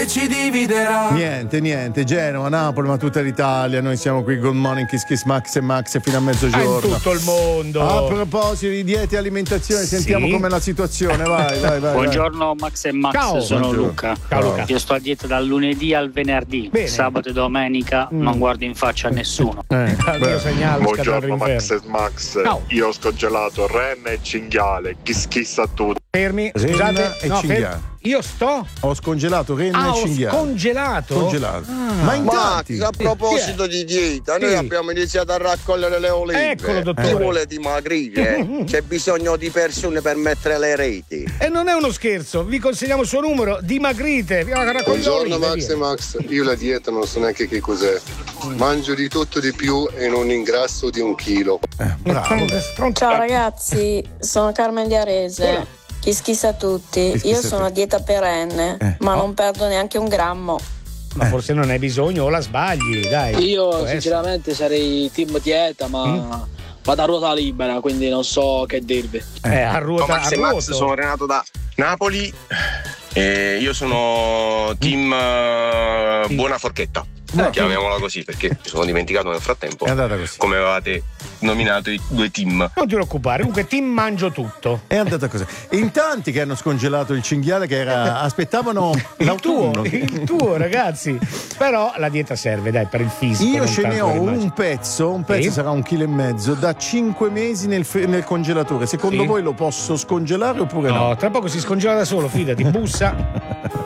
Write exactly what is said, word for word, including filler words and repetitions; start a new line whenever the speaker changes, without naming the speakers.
ci dividerà.
Niente, niente, Genova, Napoli, ma tutta l'Italia. Noi siamo qui, Good Morning, Kiss Kiss Max e Max fino a mezzogiorno.
Ah, in tutto il mondo.
A proposito di diete e alimentazione, sì. Sentiamo com'è la situazione. Vai, vai, vai.
Buongiorno
vai.
Max e Max,
Ciao.
sono
Buongiorno.
Luca.
Ciao Luca.
Io sto a dieta dal lunedì al venerdì.
Bene.
Sabato e domenica
Mm.
non guardo in faccia a nessuno.
Eh,
Al mio segnale,
Buongiorno Max e Max,
Ciao.
io ho scongelato renne e cinghiale, chi schissa tutto.
Fermi,
Renna
scusate,
e
no,
cinghiale.
fermi. Io sto
Ho scongelato renna
ah,
e
ho
cinghiale.
scongelato?
Congelato.
Ah.
Ma in tanti.
Max, a proposito di dieta, noi
Sì.
abbiamo iniziato a raccogliere le olive.
Eccolo, dottore.
Chi vuole dimagrire? C'è bisogno di persone per mettere le reti.
E non è uno scherzo, vi consigliamo il suo numero, dimagrite.
Buongiorno Max e Max, io la dieta non so neanche che cos'è. Mangio di tutto di più e non ingrasso di un chilo.
Eh, bravo.
Ciao ragazzi, sono Carmen di Arese. Chi schissa a tutti.
Chi schissa
Io
a
sono a
tutti.
dieta perenne,
Eh.
ma non perdo neanche un grammo.
Ma forse non hai bisogno o la sbagli, dai.
Io
Può essere.
sinceramente sarei team dieta, ma
Mm.
vado a ruota libera, quindi non so che dirvi.
Eh, a ruota,
Max
a
e Max,
ruoto.
sono Renato da Napoli e io sono team eh,
Sì.
buona forchetta.
No.
Chiamiamola così perché mi sono dimenticato nel frattempo
È andata così.
come avevate nominato i due team.
Non ti preoccupare, comunque ti mangio tutto.
È andata così. In tanti che hanno scongelato il cinghiale che era aspettavano l'autunno.
Il tuo, ragazzi. Però la dieta serve, dai, per il fisico.
Io
non
ce ne
tanto
ho
per l'immagine.
un pezzo, un pezzo
Sì?
sarà un chilo e mezzo, da cinque mesi nel, fre- nel congelatore. Secondo
Sì.
voi lo posso scongelare oppure no?
No, tra poco si scongela da solo, fidati, bussa.